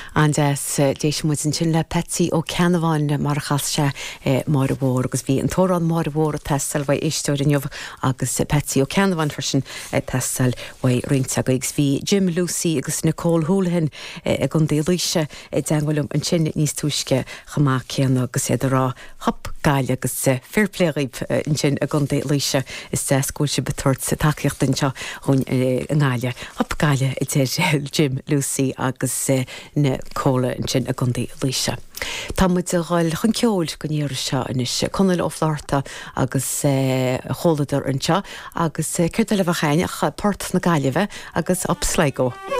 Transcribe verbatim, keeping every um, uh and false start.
an déis mu an sin le Patsy ó Ceanháin mar chaiste mar bhór agus bhí an tórán mar bhór a testal bhaid isteir in jobh agus Patsy ó Ceanháin farsin testal bhaid rointe agus bhí Jim Lucy agus Nicole Houlihan a gundé luise deanghfuilm an sin níos túisce chamá céan agus iad rá hop gaile agus fairpléirib in sin a gundé luise is de scúilse betúirt sa takeíocht den seo chun an gáile hop gaile i dtéir Jim Lucy agus na cóla in sin a gundé luise. Tá muid a gáil chun ceol go níir seo inis conil ófláirta agus choladar an seo agus chuir le bh chéine ach páirt na gaiileh agus op Sligo.